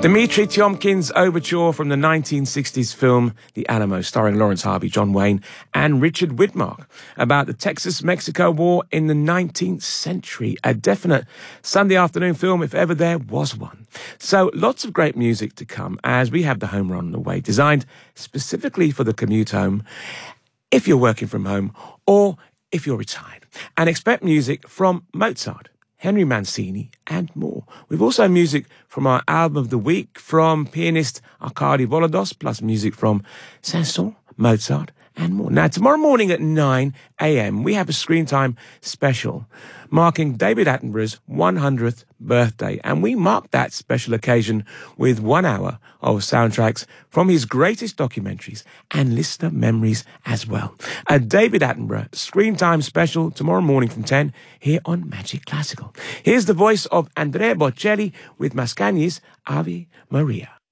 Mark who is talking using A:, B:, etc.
A: Dmitri Tiomkin's overture from the 1960s film The Alamo, starring Lawrence Harvey, John Wayne, and Richard Widmark, about the Texas-Mexico War in the 19th century. A definite Sunday afternoon film, if ever there was one. So lots of great music to come as we have the Home Run on the way, designed specifically for the commute home, if you're working from home or if you're retired. And expect music from Mozart, Henry Mancini, and more. We've also music from our album of the week from pianist Arkady Volodos, plus music from Saint-Saëns, Mozart, and more. Now, tomorrow morning at 9 a.m., we have a Screen Time special marking David Attenborough's 100th birthday, and we mark that special occasion with 1 hour of soundtracks from his greatest documentaries and listener memories as well. A David Attenborough Screen Time special tomorrow morning from 10 here on Magic Classical. Here's the voice of Andrea Bocelli with Mascagni's Ave Maria.